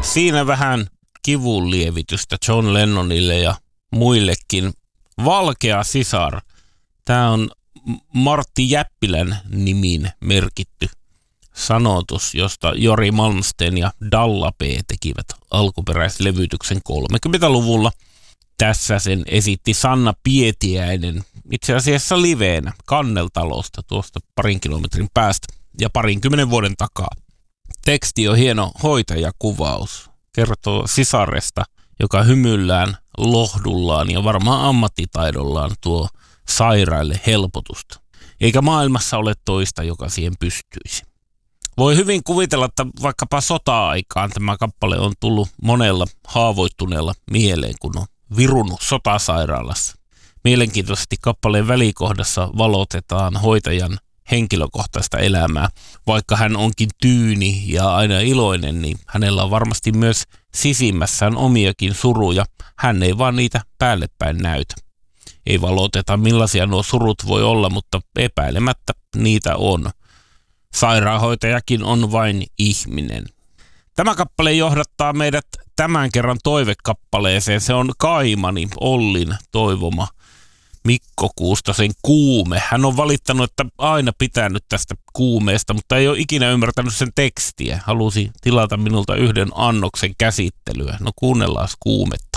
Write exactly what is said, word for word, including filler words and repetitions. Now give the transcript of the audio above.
Siinä vähän kivunlievitystä John Lennonille ja muillekin. Valkea sisar. Tämä on Martti Jäppilän nimiin merkitty sanotus, josta Jori Malmsteen ja Dalla P tekivät alkuperäislevytyksen kolmekymmentäluvulla. Tässä sen esitti Sanna Pietiäinen itse asiassa liveenä Kanneltalosta tuosta parin kilometrin päästä ja parinkymmenen vuoden takaa. Teksti on hieno hoitajakuvaus. Kertoo sisaresta, joka hymyllään, lohdullaan ja varmaan ammattitaidollaan tuo sairaille helpotusta. Eikä maailmassa ole toista, joka siihen pystyisi. Voi hyvin kuvitella, että vaikkapa sota-aikaan tämä kappale on tullut monella haavoittuneella mieleen, kun on virunut sotasairaalassa. Mielenkiintoisesti kappaleen välikohdassa valotetaan hoitajan henkilökohtaista elämää. Vaikka hän onkin tyyni ja aina iloinen, niin hänellä on varmasti myös sisimmässään omiakin suruja. Hän ei vaan niitä päälle päin näytä. Ei valoteta millaisia nuo surut voi olla, mutta epäilemättä niitä on. Sairaanhoitajakin on vain ihminen. Tämä kappale johdattaa meidät tämän kerran toivekappaleeseen. Se on Kaimani Ollin toivoma Mikko Kuustosen Kuume. Hän on valittanut, että aina pitänyt tästä kuumeesta, mutta ei ole ikinä ymmärtänyt sen tekstiä. Halusi tilata minulta yhden annoksen käsittelyä. No kuunnellaan Kuumetta.